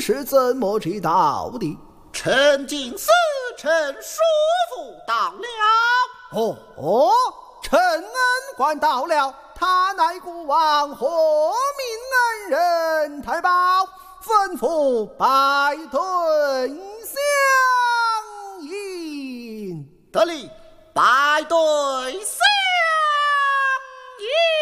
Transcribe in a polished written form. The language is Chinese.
是怎么知道的？ 臣今死臣叔父到了。 哦，陈恩官到了，他乃孤王和民恩人太保，吩咐拜顿相迎。 得令，拜对相迎。